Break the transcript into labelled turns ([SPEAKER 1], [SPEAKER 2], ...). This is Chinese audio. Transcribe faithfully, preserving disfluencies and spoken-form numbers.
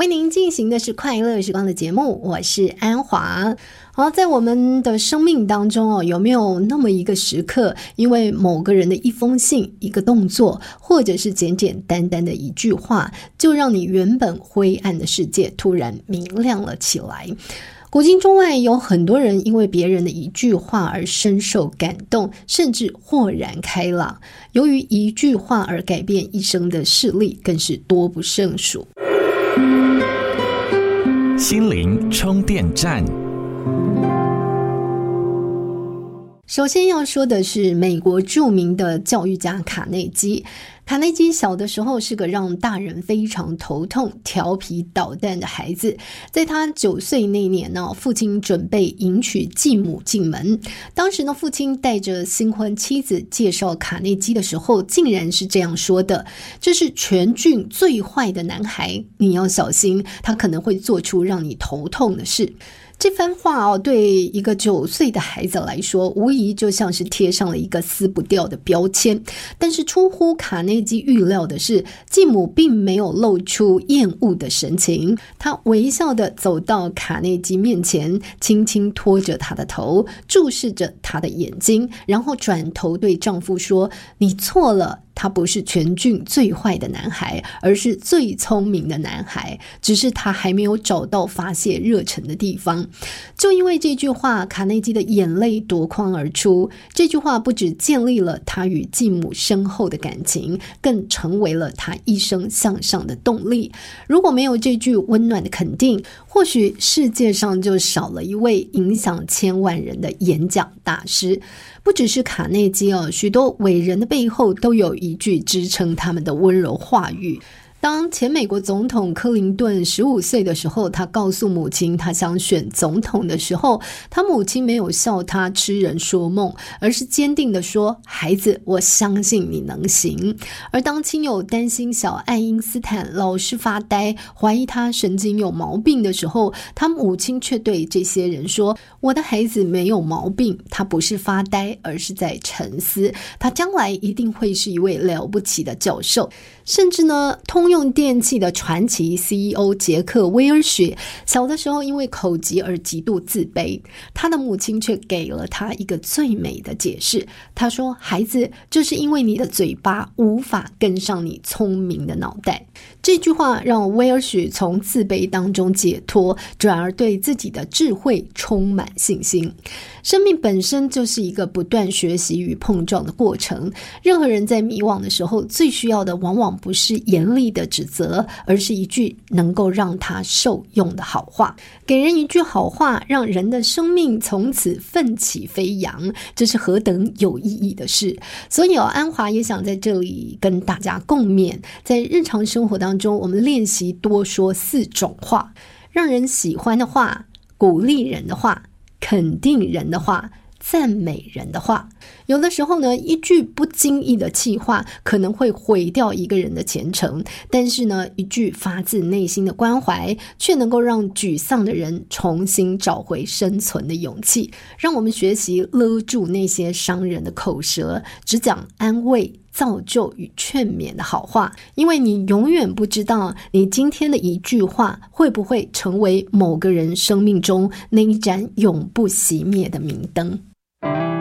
[SPEAKER 1] 为您进行的是快乐时光的节目，我是安华。好，在我们的生命当中哦，有没有那么一个时刻，因为某个人的一封信、一个动作，或者是简简单单的一句话，就让你原本灰暗的世界突然明亮了起来？古今中外有很多人因为别人的一句话而深受感动，甚至豁然开朗。由于一句话而改变一生的事例更是多不胜数。
[SPEAKER 2] 心灵充电站。
[SPEAKER 1] 首先要说的是美国著名的教育家卡内基。卡内基小的时候是个让大人非常头痛、调皮捣蛋的孩子。在他九岁那年呢，父亲准备迎娶继母进门。当时呢，父亲带着新婚妻子介绍卡内基的时候，竟然是这样说的：这是全郡最坏的男孩，你要小心，他可能会做出让你头痛的事。这番话哦，对一个九岁的孩子来说，无疑就像是贴上了一个撕不掉的标签。但是出乎卡内基预料的是，继母并没有露出厌恶的神情，她微笑地走到卡内基面前，轻轻托着他的头，注视着他的眼睛，然后转头对丈夫说：你错了，他不是全郡最坏的男孩，而是最聪明的男孩，只是他还没有找到发泄热忱的地方。就因为这句话，卡内基的眼泪夺眶而出。这句话不只建立了他与继母深厚的感情，更成为了他一生向上的动力。如果没有这句温暖的肯定，或许世界上就少了一位影响千万人的演讲大师。不只是卡内基哦，许多伟人的背后都有一句支撑他们的温柔话语。当前美国总统克林顿十五岁的时候，他告诉母亲他想选总统的时候，他母亲没有笑他痴人说梦，而是坚定地说：孩子，我相信你能行。而当亲友担心小爱因斯坦老是发呆，怀疑他神经有毛病的时候，他母亲却对这些人说：我的孩子没有毛病，他不是发呆，而是在沉思，他将来一定会是一位了不起的教授。甚至呢，通用电气的传奇 C E O 杰克威尔许小的时候因为口疾而极度自卑，他的母亲却给了他一个最美的解释。他说：孩子，这是因为你的嘴巴无法跟上你聪明的脑袋。这句话让威尔许从自卑当中解脱，转而对自己的智慧充满信心。生命本身就是一个不断学习与碰撞的过程，任何人在迷惘的时候，最需要的往往不是严厉的指责，而是一句能够让他受用的好话。给人一句好话，让人的生命从此奋起飞扬，这是何等有意义的事。所以哦，安华也想在这里跟大家共勉，在日常生活当中，我们练习多说四种话：让人喜欢的话，鼓励人的话，肯定人的话，赞美人的话。有的时候呢，一句不经意的气话可能会毁掉一个人的前程，但是呢，一句发自内心的关怀却能够让沮丧的人重新找回生存的勇气。让我们学习勒住那些伤人的口舌，只讲安慰、造就与劝勉的好话，因为你永远不知道你今天的一句话会不会成为某个人生命中那一盏永不熄灭的明灯。